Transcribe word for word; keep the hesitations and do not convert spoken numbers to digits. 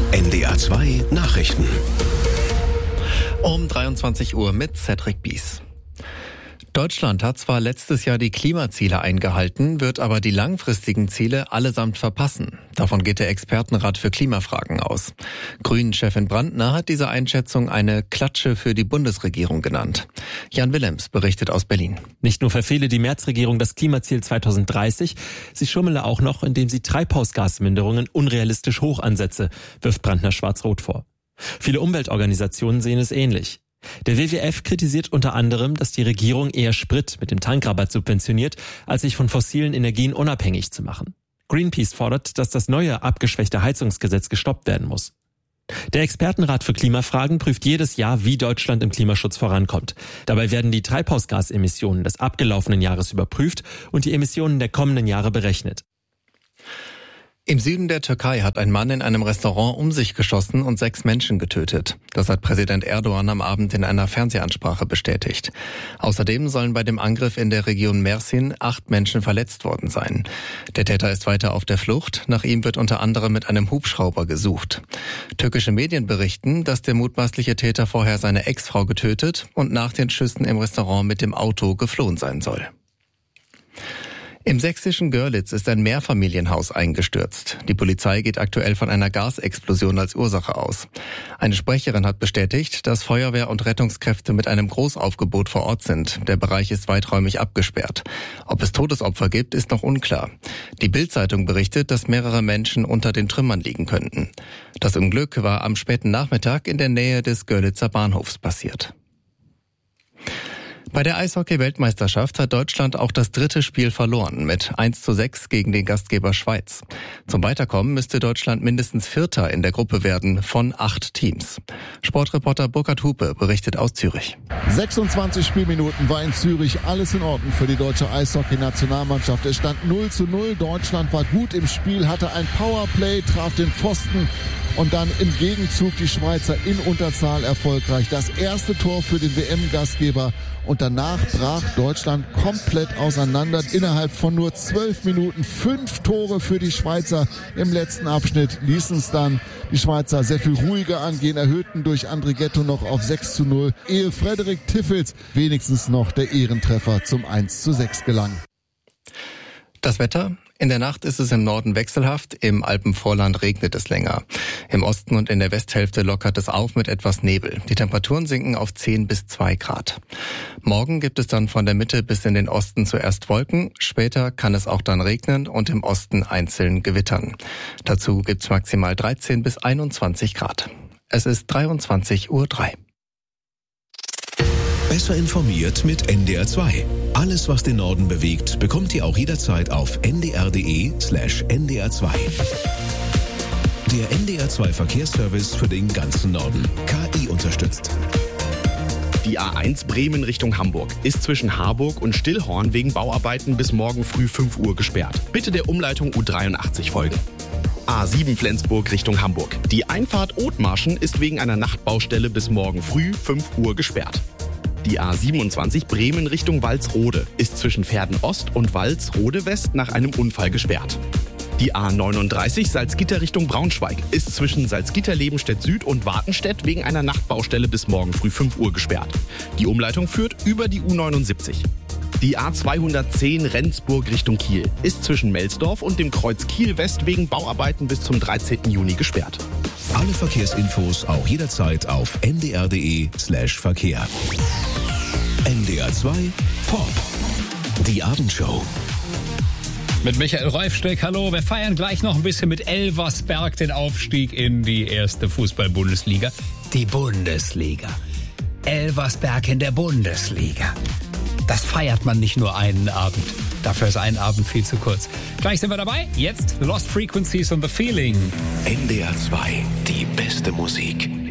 N D R zwei Nachrichten. Um dreiundzwanzig Uhr mit Cedric Bies. Deutschland hat zwar letztes Jahr die Klimaziele eingehalten, wird aber die langfristigen Ziele allesamt verpassen. Davon geht der Expertenrat für Klimafragen aus. Grünen-Chefin Brandner hat diese Einschätzung eine Klatsche für die Bundesregierung genannt. Jan Willems berichtet aus Berlin. Nicht nur verfehle die Märzregierung das Klimaziel zweitausenddreißig, sie schummele auch noch, indem sie Treibhausgasminderungen unrealistisch hoch ansetze, wirft Brandner schwarz-rot vor. Viele Umweltorganisationen sehen es ähnlich. Der W W F kritisiert unter anderem, dass die Regierung eher Sprit mit dem Tankrabatt subventioniert, als sich von fossilen Energien unabhängig zu machen. Greenpeace fordert, dass das neue abgeschwächte Heizungsgesetz gestoppt werden muss. Der Expertenrat für Klimafragen prüft jedes Jahr, wie Deutschland im Klimaschutz vorankommt. Dabei werden die Treibhausgasemissionen des abgelaufenen Jahres überprüft und die Emissionen der kommenden Jahre berechnet. Im Süden der Türkei hat ein Mann in einem Restaurant um sich geschossen und sechs Menschen getötet. Das hat Präsident Erdogan am Abend in einer Fernsehansprache bestätigt. Außerdem sollen bei dem Angriff in der Region Mersin acht Menschen verletzt worden sein. Der Täter ist weiter auf der Flucht. Nach ihm wird unter anderem mit einem Hubschrauber gesucht. Türkische Medien berichten, dass der mutmaßliche Täter vorher seine Ex-Frau getötet und nach den Schüssen im Restaurant mit dem Auto geflohen sein soll. Im sächsischen Görlitz ist ein Mehrfamilienhaus eingestürzt. Die Polizei geht aktuell von einer Gasexplosion als Ursache aus. Eine Sprecherin hat bestätigt, dass Feuerwehr und Rettungskräfte mit einem Großaufgebot vor Ort sind. Der Bereich ist weiträumig abgesperrt. Ob es Todesopfer gibt, ist noch unklar. Die Bild-Zeitung berichtet, dass mehrere Menschen unter den Trümmern liegen könnten. Das Unglück war am späten Nachmittag in der Nähe des Görlitzer Bahnhofs passiert. Bei der Eishockey-Weltmeisterschaft hat Deutschland auch das dritte Spiel verloren mit eins zu sechs gegen den Gastgeber Schweiz. Zum Weiterkommen müsste Deutschland mindestens Vierter in der Gruppe werden von acht Teams. Sportreporter Burkhard Hupe berichtet aus Zürich. sechsundzwanzig Spielminuten war in Zürich alles in Ordnung für die deutsche Eishockey-Nationalmannschaft. Es stand null zu null. Deutschland war gut im Spiel, hatte ein Powerplay, traf den Pfosten. Und dann im Gegenzug die Schweizer in Unterzahl erfolgreich. Das erste Tor für den W M-Gastgeber. Und danach brach Deutschland komplett auseinander. Innerhalb von nur zwölf Minuten fünf Tore für die Schweizer im letzten Abschnitt. Ließen es dann die Schweizer sehr viel ruhiger angehen, erhöhten durch Andrighetto noch auf sechs zu null. Ehe Frederik Tiffels wenigstens noch der Ehrentreffer zum eins zu sechs gelang. Das Wetter? In der Nacht ist es im Norden wechselhaft, im Alpenvorland regnet es länger. Im Osten und in der Westhälfte lockert es auf mit etwas Nebel. Die Temperaturen sinken auf zehn bis zwei Grad. Morgen gibt es dann von der Mitte bis in den Osten zuerst Wolken, später kann es auch dann regnen und im Osten einzeln gewittern. Dazu gibt's maximal dreizehn bis einundzwanzig Grad. Es ist dreiundzwanzig Uhr drei. Besser informiert mit N D R zwei. Alles, was den Norden bewegt, bekommt ihr auch jederzeit auf n d r punkt d e slash n d r zwei. Der N D R zwei Verkehrsservice für den ganzen Norden. K I unterstützt. Die A eins Bremen Richtung Hamburg ist zwischen Harburg und Stillhorn wegen Bauarbeiten bis morgen früh fünf Uhr gesperrt. Bitte der Umleitung U dreiundachtzig folgen. A sieben Flensburg Richtung Hamburg. Die Einfahrt Othmarschen ist wegen einer Nachtbaustelle bis morgen früh fünf Uhr gesperrt. Die A siebenundzwanzig Bremen Richtung Walsrode ist zwischen Verden Ost und Walsrode West nach einem Unfall gesperrt. Die A neununddreißig Salzgitter Richtung Braunschweig ist zwischen Salzgitter-Lebenstedt Süd und Wartenstedt wegen einer Nachtbaustelle bis morgen früh fünf Uhr gesperrt. Die Umleitung führt über die U neunundsiebzig. Die A zweihundertzehn Rendsburg Richtung Kiel ist zwischen Melsdorf und dem Kreuz Kiel West wegen Bauarbeiten bis zum dreizehnten Juni gesperrt. Alle Verkehrsinfos auch jederzeit auf n d r punkt d e slash Verkehr. N D R zwei Pop. Die Abendshow. Mit Michael Reifsteck, hallo. Wir feiern gleich noch ein bisschen mit Elversberg den Aufstieg in die erste Fußball-Bundesliga. Die Bundesliga. Elversberg in der Bundesliga. Das feiert man nicht nur einen Abend. Dafür ist ein Abend viel zu kurz. Gleich sind wir dabei. Jetzt Lost Frequencies und The Feeling. N D R zwei, die beste Musik.